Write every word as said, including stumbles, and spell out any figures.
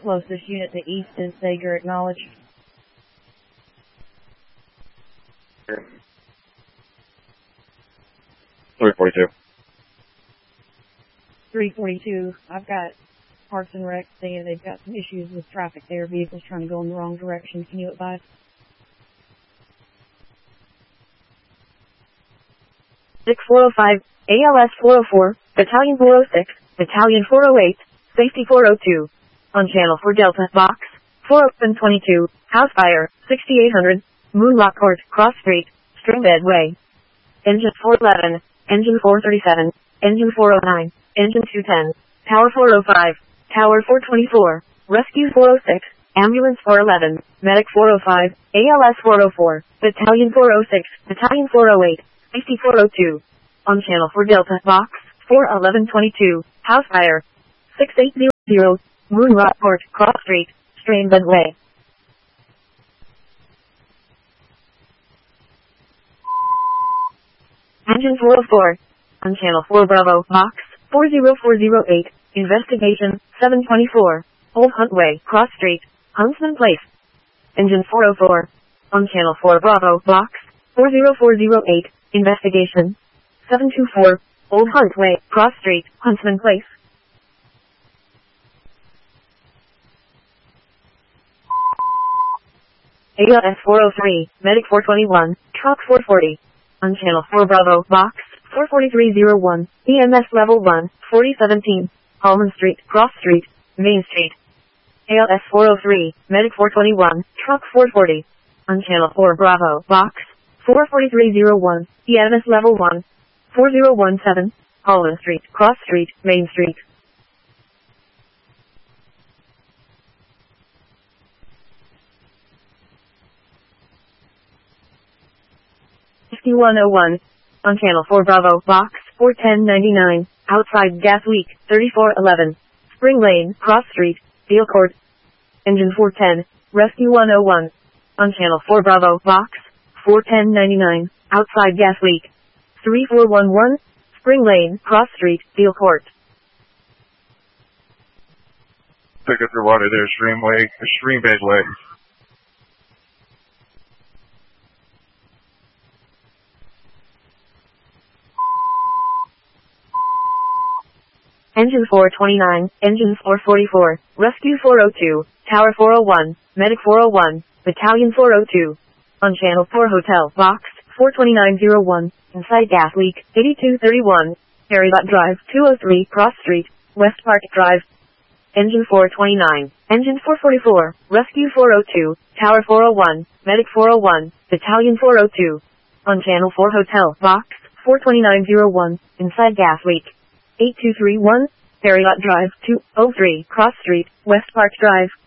Closest unit to east is Sager, acknowledged. three forty-two. three forty-two, I've got Parks and Rec saying they've got some issues with traffic there, vehicles trying to go in the wrong direction. Can you advise? six four oh five, A L S four oh four, Battalion four oh six, Battalion four oh eight, Safety four oh two. On channel four Delta, Box, four open twenty-two, House Fire, sixty-eight hundred, Moonlock Court, Cross Street, Stringbed Way. Engine four eleven, Engine four thirty-seven, Engine four oh nine, Engine two ten, Tower four oh five, Tower four twenty-four, Rescue four oh six, Ambulance four eleven, Medic four oh five, A L S four oh four, Battalion four oh six, Battalion four oh eight, Safety four oh two. On channel four Delta, Box, four eleven twenty-two, House Fire, six eight zero zero, Moonrock Court, Cross Street, Stringbed Way. Engine four oh four. On channel four Bravo, Box, four oh four oh eight, Investigation, seven twenty-four, Old Hunt Way, Cross Street, Huntsman Place. Engine four oh four. On channel four Bravo, Box, four oh four oh eight, Investigation, seven twenty-four, Old Hunt Way, Cross Street, Huntsman Place. A L S four oh three, Medic four twenty-one, Truck four forty. On channel four Bravo, Box, four forty-three oh one, E M S Level one, forty seventeen, Almond Street, Cross Street, Main Street. A L S four oh three, Medic four twenty-one, Truck four forty. On channel four Bravo, Box, four forty-three oh one, E M S Level one, forty seventeen, Almond Street, Cross Street, Main Street. fifty-one oh one. On channel four Bravo, Box, four ten ninety-nine, outside gas leak, thirty-four eleven, Spring Lane, Cross Street, Deal Court. Engine four ten, Rescue one oh one. On channel four Bravo, Box, four ten ninety-nine, outside gas leak, three four one one, Spring Lane, Cross Street, Deal Court. Pick up your water there, Streamway, Stringbed Way. Engine four twenty-nine, Engine four forty-four, Rescue four oh two, Tower four oh one, Medic four oh one, Battalion four oh two. On channel four Hotel, Box, four twenty-nine oh one, inside gas leak, eighty-two thirty-one, Marriott Drive, two oh three, Cross Street, West Park Drive. Engine four twenty-nine, Engine four forty-four, Rescue four oh two, Tower four oh one, Medic four oh one, Battalion four oh two. On channel four Hotel, Box, four twenty-nine oh one, inside gas leak, eighty-two thirty-one, Marriott Drive, two oh three, Cross Street, West Park Drive.